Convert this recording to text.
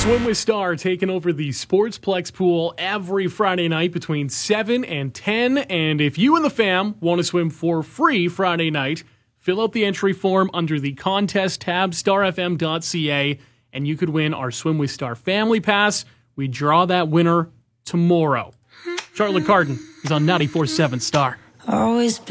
Swim with Star taking over the Sportsplex pool every Friday night between 7 and 10. And if you and the fam want to swim for free Friday night, fill out the entry form under the contest tab, starfm.ca, and you could win our Swim with Star Family Pass. We draw that winner tomorrow. Charlotte Cardin is on 94.7 Star. Always been